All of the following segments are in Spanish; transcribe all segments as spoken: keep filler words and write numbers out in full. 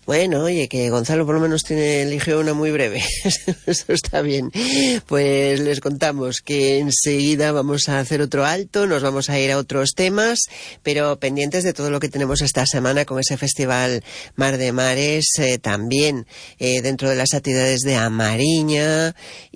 Bueno, oye, que Gonzalo por lo menos tiene, eligió una muy breve. Eso está bien. Pues les contamos que enseguida vamos a hacer otro alto, nos vamos a ir a otros temas, pero pendientes de todo lo que tenemos esta semana con ese festival Mar de Mares, eh, también eh, dentro de las actividades de Amariña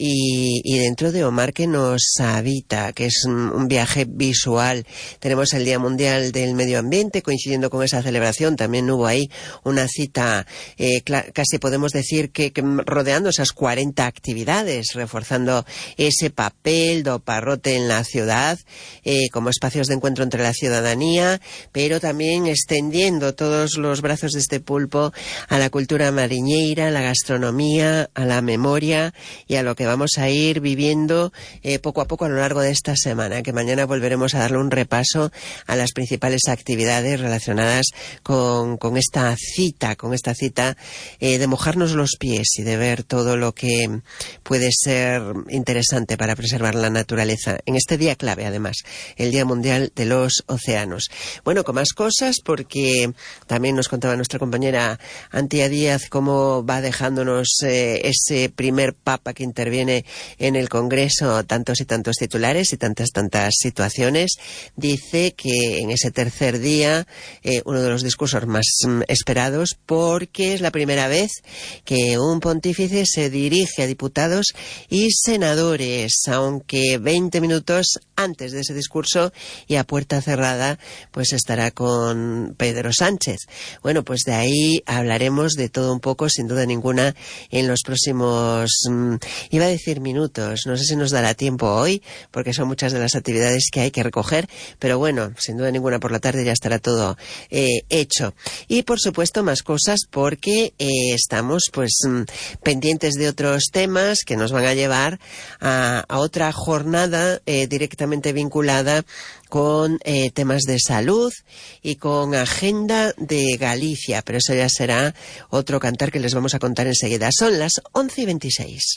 y, y dentro de Omar que nos habita, que es un, un viaje visual. Tenemos el Día Mundial del Medio Ambiente, coincidiendo con esa celebración, también hubo ahí una cita Eh, casi podemos decir que, que rodeando esas cuarenta actividades, reforzando ese papel do parrote en la ciudad eh, como espacios de encuentro entre la ciudadanía, pero también extendiendo todos los brazos de este pulpo a la cultura mariñeira, a la gastronomía, a la memoria y a lo que vamos a ir viviendo eh, poco a poco a lo largo de esta semana, que mañana volveremos a darle un repaso a las principales actividades relacionadas con, con esta cita, con esta cita eh, de mojarnos los pies y de ver todo lo que puede ser interesante para preservar la naturaleza en este día clave, además, el Día Mundial de los Océanos. Bueno, con más cosas, porque también nos contaba nuestra compañera Antía Díaz cómo va dejándonos eh, ese primer papa que interviene en el Congreso, tantos y tantos titulares y tantas tantas situaciones. Dice que en ese tercer día eh, uno de los discursos más mm, esperados, por porque es la primera vez que un pontífice se dirige a diputados y senadores, aunque veinte minutos antes de ese discurso y a puerta cerrada, pues estará con Pedro Sánchez. Bueno, pues de ahí hablaremos de todo un poco, sin duda ninguna, en los próximos, mmm, iba a decir minutos, no sé si nos dará tiempo hoy, porque son muchas de las actividades que hay que recoger, pero bueno, sin duda ninguna por la tarde ya estará todo eh, hecho. Y por supuesto más cosas, porque eh, estamos pues mmm, pendientes de otros temas que nos van a llevar a, a otra jornada eh, directamente vinculada con eh, temas de salud y con agenda de Galicia, pero eso ya será otro cantar que les vamos a contar enseguida. Son las once y veintiséis.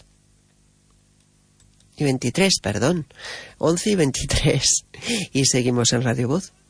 Y veintitrés, perdón. once y veintitrés. Y seguimos en Radio Voz.